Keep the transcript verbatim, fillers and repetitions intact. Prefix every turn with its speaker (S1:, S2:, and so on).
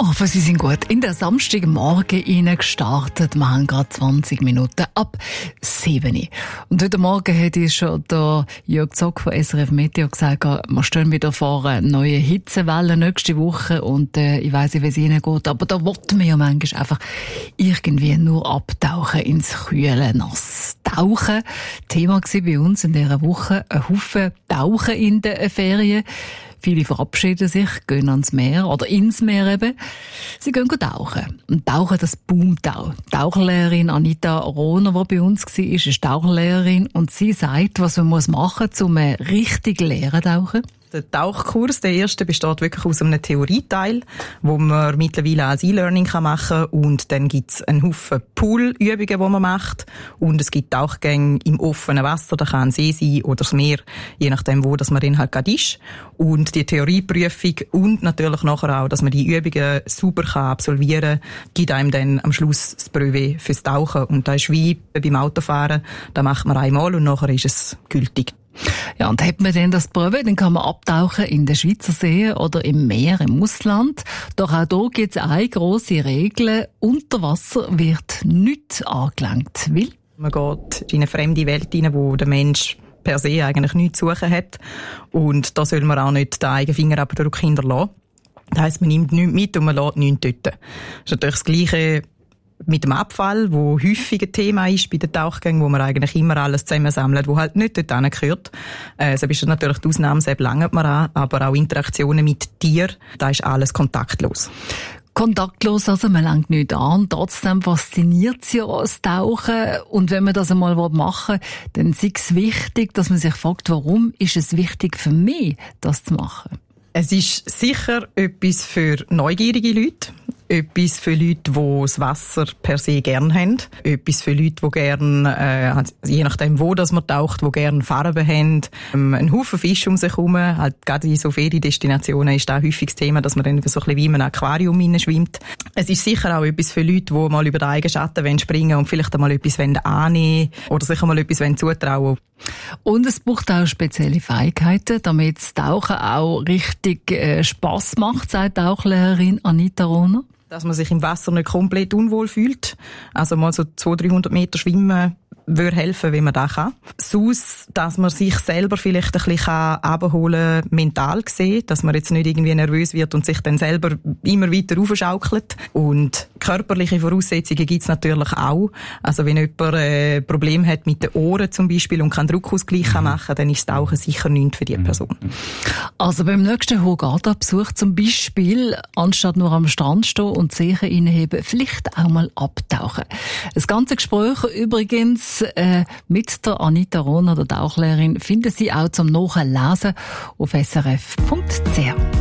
S1: hoffe, Sie sind gut in den Samstagmorgen gestartet. Wir haben gerade zwanzig Minuten ab sieben. Und heute Morgen hat uns schon der Jörg Zock von S R F Meteo gesagt, wir stehen wieder vor einer neuen Hitzewelle nächste Woche und äh, ich weiss nicht, wie es Ihnen geht, aber da wollten wir ja manchmal einfach irgendwie nur abtauchen ins kühle Nass. Tauchen, Thema war bei uns in dieser Woche, ein Haufen Tauchen in den Ferien. Viele verabschieden sich, gehen ans Meer oder ins Meer eben. Sie gehen tauchen. Und tauchen, das boomt auch. Die Tauchlehrerin Anita Rohner, die bei uns war, ist Tauchlehrerin und sie sagt, was man machen muss, um richtig lernen tauchen.
S2: Der Tauchkurs, der erste, besteht wirklich aus einem Theorieteil, wo man mittlerweile als E-Learning machen kann. Und dann gibt es einen Haufen Poolübungen, die man macht. Und es gibt Tauchgänge im offenen Wasser, da kann ein See sein oder das Meer, je nachdem, wo das man dann halt gerade ist. Und die Theorieprüfung und natürlich nachher auch, dass man die Übungen super kann absolvieren kann, gibt einem dann am Schluss das Brevet fürs Tauchen. Und das ist wie beim Autofahren, da macht man einmal und nachher ist es gültig.
S1: Ja, und hat man dann das Brevet, dann kann man abtauchen in den Schweizer Seen oder im Meer, im Ausland. Doch auch hier gibt es eine grosse Regel. Unter Wasser wird nichts angelangt. Weil?
S2: Man geht in eine fremde Welt hinein, wo der Mensch per se eigentlich nichts zu suchen hat. Und da soll man auch nicht den eigenen Fingerabdruck hinterlassen. Das heisst, man nimmt nichts mit und man lässt nichts dort. Das ist natürlich das Gleiche mit dem Abfall, wo häufig ein Thema ist bei den Tauchgängen, wo man eigentlich immer alles zusammensammelt, wo halt nicht dort hingehört. Äh, so ist natürlich die Ausnahme, selbst langt man an, aber auch Interaktionen mit Tieren, da ist alles kontaktlos.
S1: Kontaktlos, also man langt nicht an. Trotzdem fasziniert es ja das Tauchen. Und wenn man das einmal machen will, dann ist es wichtig, dass man sich fragt, warum ist es wichtig für mich, das zu machen?
S2: Es ist sicher etwas für neugierige Leute. Etwas für Leute, die das Wasser per se gern haben. Etwas für Leute, die gern, äh, je nachdem wo das man taucht, die gern Farben haben. Ähm, ein Haufen Fisch um sich herum. Halt, gerade in so Feriendestinationen ist da häufig das Thema, dass man dann so ein bisschen wie in einem Aquarium hineinschwimmt. Es ist sicher auch etwas für Leute, die mal über den eigenen Schatten springen wollen und vielleicht einmal etwas annehmen wollen oder sich einmal etwas zutrauen wollen.
S1: Und es braucht auch spezielle Fähigkeiten, damit das Tauchen auch richtig äh, Spass macht, sagt Tauchlehrerin Anita Rohner.
S2: Dass man sich im Wasser nicht komplett unwohl fühlt. Also mal so zweihundert, dreihundert Meter schwimmen würde helfen, wenn man das kann. Sonst, dass man sich selber vielleicht ein bisschen abholen kann, mental gesehen, dass man jetzt nicht irgendwie nervös wird und sich dann selber immer weiter aufschaukelt. Und körperliche Voraussetzungen gibt es natürlich auch. Also wenn jemand ein Problem hat mit den Ohren zum Beispiel und keinen Druckausgleich mhm. machen kann, dann ist das Tauchen sicher nichts für diese Person.
S1: Also beim nächsten Hurghada-Besuch zum Beispiel, anstatt nur am Strand stehen und die Zehen reinheben, vielleicht auch mal abtauchen. Das ganze Gespräch übrigens äh, mit der Anita Rohner, der Tauchlehrerin, finden Sie auch zum Nachlesen auf s r f punkt c h.